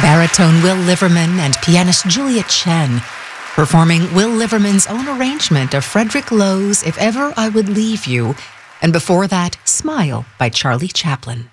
Baritone Will Liverman and pianist Julia Chen, performing Will Liverman's own arrangement of Frederick Lowe's If Ever I Would Leave You, and before that, Smile by Charlie Chaplin.